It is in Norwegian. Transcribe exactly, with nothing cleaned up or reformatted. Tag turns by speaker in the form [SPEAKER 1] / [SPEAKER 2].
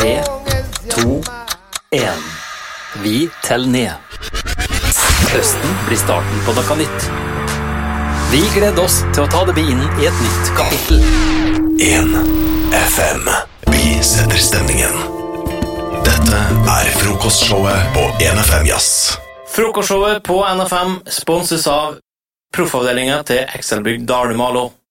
[SPEAKER 1] tre, to, en. Vi teller ned. Høsten blir starten på noe nytt. Vi gleder oss til å ta det med inn i et nytt kapittel.
[SPEAKER 2] en F M. Vi setter stemningen. Dette er frokostshowet på en F M Jazz.
[SPEAKER 3] Frokostshowet på N F M sponses av Proffavdelingen til Ekselbygd Dalmalo.